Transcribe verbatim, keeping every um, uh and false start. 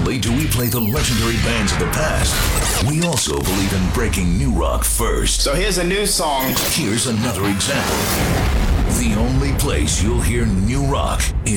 only do we play the legendary bands of the past, we also believe in breaking new rock first. So here's a new song. Here's another example. The only place you'll hear new rock